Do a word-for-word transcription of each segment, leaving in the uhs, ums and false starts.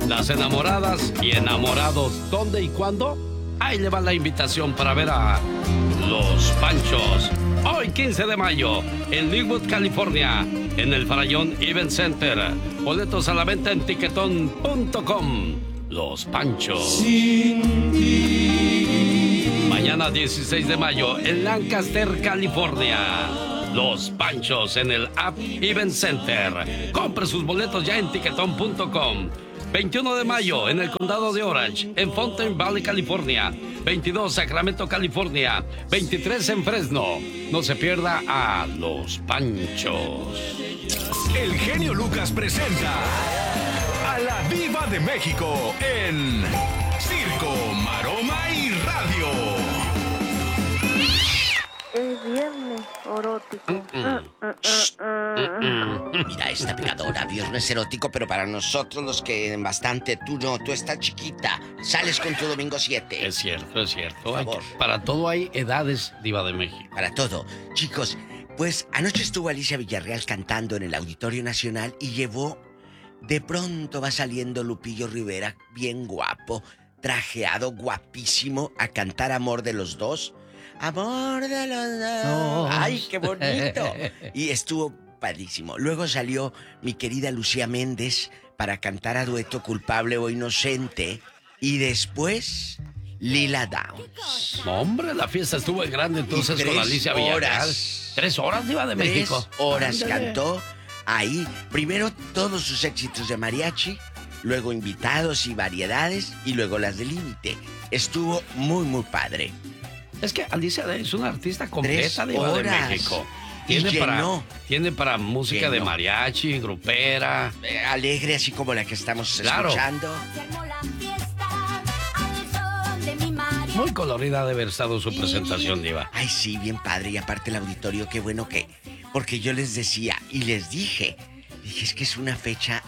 Las enamoradas y enamorados, ¿dónde y cuándo? Ahí le va la invitación para ver a Los Panchos. Hoy, quince de mayo, en Linwood, California, en el Farallón Event Center. Boletos a la venta en tiquetón punto com. Los Panchos. Sin ti. Mañana, dieciséis de mayo, en Lancaster, California. Los Panchos en el App Event Center. Compre sus boletos ya en tiquetón punto com. veintiuno de mayo en el condado de Orange, en Fountain Valley, California. veintidós, Sacramento, California. veintitrés en Fresno. No se pierda a Los Panchos. El genio Lucas presenta a la Diva de México en Circo, Maroma y Radio. Es viernes erótico. Mm, mm. Mm, mm. Mira, esta pegadora, viernes erótico, pero para nosotros los que bastante, tú no, tú estás chiquita, sales con tu domingo siete. Es cierto, es cierto. Por favor. Hay que, para todo hay edades, Diva de México. Para todo. Chicos, pues anoche estuvo Alicia Villarreal cantando en el Auditorio Nacional y llevó, de pronto va saliendo Lupillo Rivera, bien guapo, trajeado, guapísimo, a cantar Amor de los Dos. Amor de los dos. No. Ay, qué bonito. Y estuvo padrísimo. Luego salió mi querida Lucía Méndez para cantar a dueto Culpable o Inocente. Y después, Lila Downs. Hombre, la fiesta estuvo en grande entonces con Alicia Villarreal. Tres horas, Diva de tres México. horas Ándale. cantó ahí. Primero todos sus éxitos de mariachi, luego invitados y variedades, y luego las de Límite. Estuvo muy, muy padre. Es que Alicia es una artista completa, Tres Diva de horas. México. Y Tiene para, llenó. tiene para música Llenó. de mariachi, grupera. Eh, alegre, así como la que estamos Claro. escuchando. Muy colorida debe haber estado su presentación, Diva. Ay, sí, bien padre. Y aparte el auditorio, qué bueno que... Porque yo les decía y les dije, dije, es que es una fecha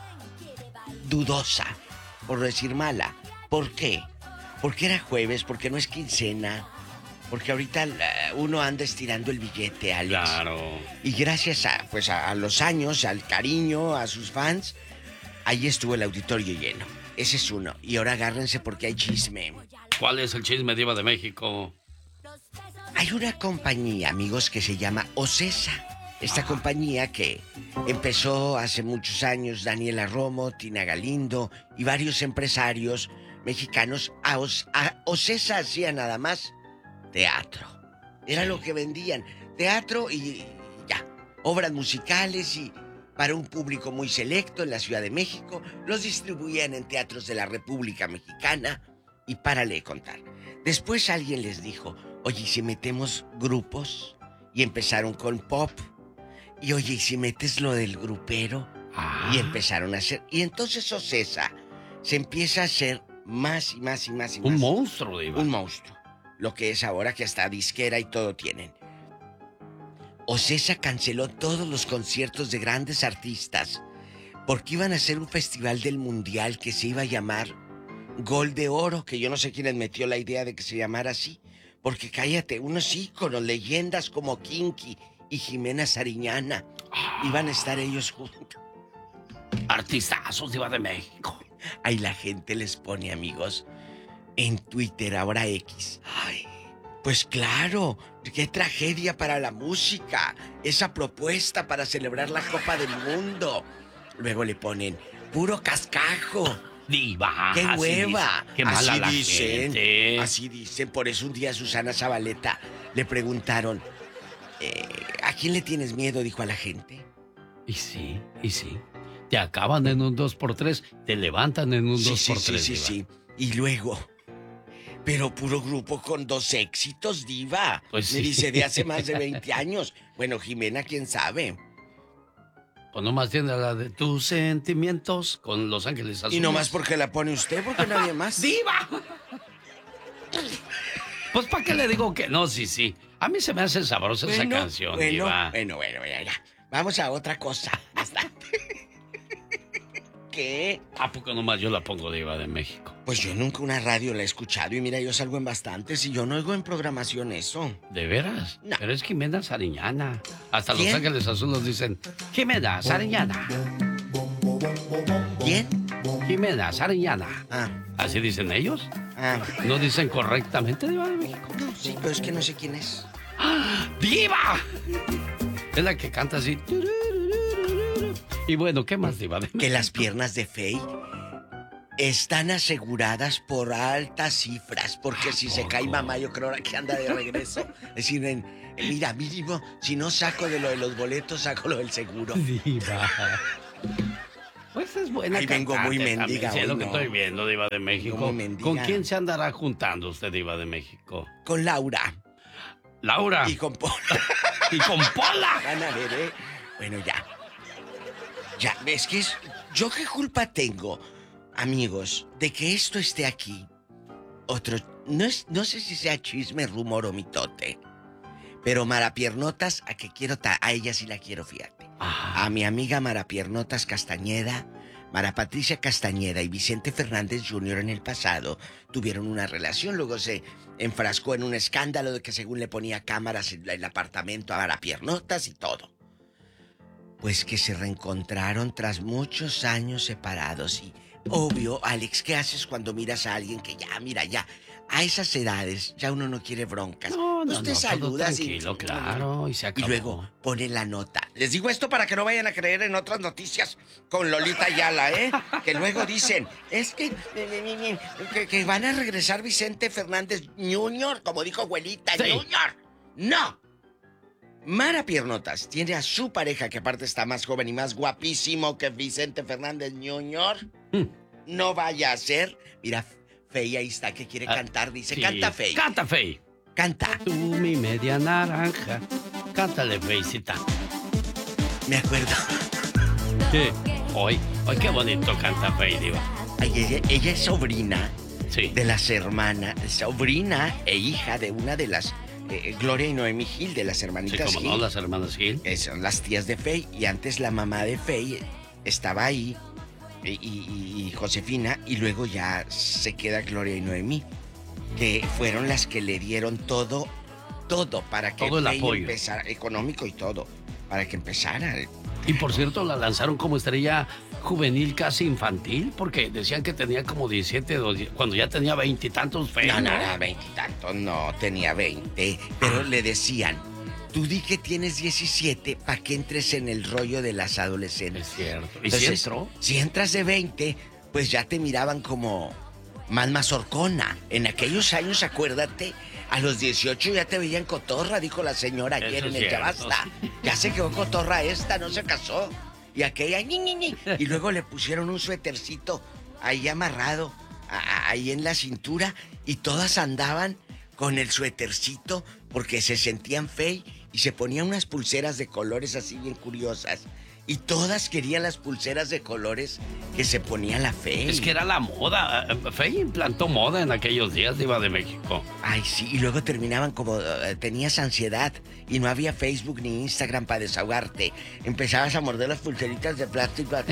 dudosa, por no decir mala. ¿Por qué? Porque era jueves, porque no es quincena, porque ahorita uh, uno anda estirando el billete, Alex. Claro. Y gracias a, pues, a, a los años, al cariño, a sus fans, ahí estuvo el auditorio lleno. Ese es uno. Y ahora agárrense porque hay chisme. ¿Cuál es el chisme, Diva de México? Hay una compañía, amigos, que se llama Ocesa. Esta Ajá. compañía que empezó hace muchos años Daniela Romo, Tina Galindo y varios empresarios mexicanos. A, Os- a Ocesa hacía nada más teatro. Era lo que vendían. Teatro y ya. Obras musicales y para un público muy selecto en la Ciudad de México. Los distribuían en teatros de la República Mexicana. Y párale de contar. Después alguien les dijo, oye, ¿y si metemos grupos? Y empezaron con pop. Y oye, ¿y si metes lo del grupero? Ah. Y empezaron a hacer... Y entonces Ocesa se empieza a hacer más y más y más y más. Un monstruo, Diva. Un monstruo. Lo que es ahora que hasta disquera y todo tienen. Ocesa canceló todos los conciertos de grandes artistas porque iban a hacer un festival del mundial que se iba a llamar Gol de Oro, que yo no sé quién les metió la idea de que se llamara así. Porque cállate, unos íconos, leyendas como Kinky y Jimena Sariñana iban a estar ellos juntos. Artistazos, Diva de México. Ahí la gente les pone, amigos, en Twitter, ahora X. Ay, pues claro, qué tragedia para la música. Esa propuesta para celebrar la Copa del Mundo. Luego le ponen, puro cascajo. Diva. ¡Qué así hueva! dice. Qué mala así la dicen, gente. así dicen. Por eso un día a Susana Zabaleta le preguntaron, eh, ¿a quién le tienes miedo? Dijo a la gente. Y sí, y sí. Te acaban en un dos por tres, te levantan en un Sí, dos sí, por sí, tres, sí, Diva. sí. Y luego, pero puro grupo con dos éxitos, Diva. Pues Me sí. dice, de hace más de veinte años. Bueno, Jimena, quién sabe. Pues nomás tiene la de tus sentimientos con Los Ángeles Azules. Y nomás porque la pone usted, porque nadie más. ¡Diva! Pues ¿para qué le digo que no? Sí, sí. A mí se me hace sabrosa esa Bueno, canción, bueno, Diva. Bueno, bueno, bueno, ya. Vamos a otra cosa. Basta. ¿Qué? ¿A poco nomás yo la pongo, Diva de México? Pues yo nunca una radio la he escuchado y mira, yo salgo en bastantes y yo no oigo en programación eso. ¿De veras? No. Pero es Jimena Sariñana. Hasta ¿Quién? Los Ángeles Azules dicen, Jimena Sariñana. ¿Quién? Jimena Sariñana. Ah, ¿Así dicen ellos? ah. ¿No dicen correctamente, Diva de México? No, sí, pero es que no sé quién es. ¡Diva! Es la que canta así. Y bueno, ¿qué más, Diva de México? Que las piernas de Fey están aseguradas por altas cifras, porque si se cae mamá, yo creo que anda de regreso. Es decir, en, en, mira, mínimo, si no saco de lo de los boletos, saco lo del seguro. Diva. Pues es buena. Ahí vengo muy cantante mendiga también, sí, es hoy, lo que no. estoy viendo, Diva de México. Muy mendiga. ¿Con quién se andará juntando usted, Diva de México? Con Laura. Laura. Y con Pola. Y con Pola. Van a ver, ¿eh? Bueno, ya. Ya, es que es... ¿Yo qué culpa tengo, amigos, de que esto esté aquí? Otro... No, es, no sé si sea chisme, rumor o mitote, pero Marapiernotas, a que quiero... Ta... A ella sí la quiero, fíjate. Ah. A mi amiga Marapiernotas Castañeda, Mara Patricia Castañeda y Vicente Fernández junior en el pasado tuvieron una relación, luego se enfrascó en un escándalo de que según le ponía cámaras en el apartamento a Marapiernotas y todo. Pues que se reencontraron tras muchos años separados y, obvio, Alex, ¿qué haces cuando miras a alguien que ya, mira, ya, a esas edades ya uno no quiere broncas? No, no, pues te no, saludas todo tranquilo, y... claro, y se acabó. Y luego pone la nota. Les digo esto para que no vayan a creer en otras noticias con Lolita Ayala, ¿eh? Que luego dicen, es que, que, que van a regresar Vicente Fernández junior, como dijo abuelita, sí. junior. ¡No! Mara Piernotas tiene a su pareja, que aparte está más joven y más guapísimo que Vicente Fernández junior Mm. No vaya a ser. Mira, Fey ahí está, que quiere Ah, cantar. Dice, sí. canta, Fey. Canta, Fey. Canta. Tú, mi media naranja. Cántale, Feycita. Me acuerdo. ¿Qué? Hoy, hoy qué bonito canta Fey, Diva. Ay, ella, ella es sobrina Sí. de las hermanas, sobrina e hija de una de las, eh, Gloria y Noemí Gil, de las Sí, hermanitas como Gil. no, las hermanas Gil. Eh, son las tías de Fey, y antes la mamá de Fey estaba ahí, y, y- y Josefina, y luego ya se queda Gloria y Noemí, que fueron las que le dieron todo, todo para que Todo el Fey apoyo. empezara, económico y todo, para que empezara. Y por cierto, la lanzaron como estrella juvenil casi infantil, porque decían que tenía como diecisiete, o die- cuando ya tenía veintitantos Fey. No, no, no, veintitantos, no, tenía veinte. Pero le decían, tú di que tienes diecisiete para que entres en el rollo de las adolescentes. Es cierto. ¿Y Entonces, si entró? si entras de veinte, pues ya te miraban como más mazorcona. En aquellos años, acuérdate, a los dieciocho ya te veían cotorra, dijo la señora ayer Eso en es el Ya cierto, Basta. Ya se quedó cotorra esta, no se casó. Y aquella, ñi, ñi, ñi. Y luego le pusieron un suétercito ahí amarrado, a- a- ahí en la cintura, y todas andaban con el suétercito porque se sentían fey y se ponían unas pulseras de colores así bien curiosas. Y todas querían las pulseras de colores que se ponía la Fey. Es que era la moda. Fey implantó moda en aquellos días, Diva de México. Ay, sí, y luego terminaban como... eh, tenías ansiedad y no había Facebook ni Instagram para desahogarte. Empezabas a morder las pulseritas de plástico así.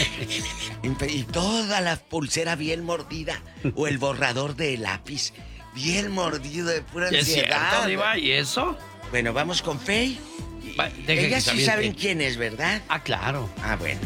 Empe- y toda la pulsera bien mordida. O el borrador de lápiz bien mordido de pura ¿Es ansiedad. cierto, Diva? ¿Y eso? Bueno, vamos con Fey. Va, deja que Ellas sí también saben te- quién es, ¿verdad? Ah, claro. Ah, bueno.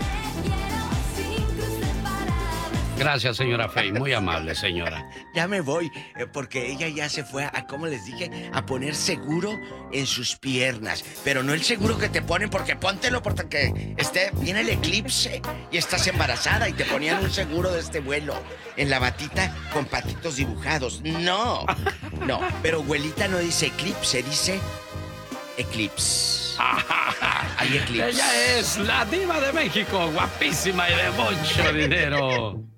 Gracias, señora Fey. Muy amable, señora. Ya me voy, eh, porque ella ya se fue a, como les dije, a poner seguro en sus piernas. Pero no el seguro que te ponen, porque póntelo porque esté, viene el eclipse y estás embarazada y te ponían un seguro de este vuelo en la batita con patitos dibujados. No, no, pero abuelita no dice eclipse, dice eclipse. Hay eclipse. Ella es la Diva de México, guapísima y de mucho dinero.